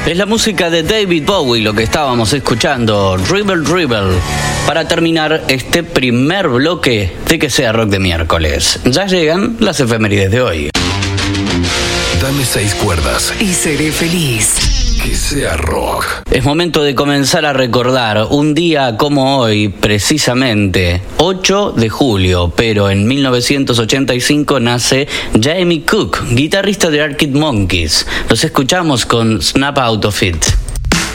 Es la música de David Bowie lo que estábamos escuchando, Rebel Rebel, para terminar este primer bloque de Que Sea Rock de miércoles. Ya llegan las efemérides de hoy. Dame 6 cuerdas y seré feliz. Que sea rock. Es momento de comenzar a recordar un día como hoy, precisamente 8 de julio, pero en 1985 nace Jamie Cook, guitarrista de Arctic Monkeys. Los escuchamos con Snap Out of It.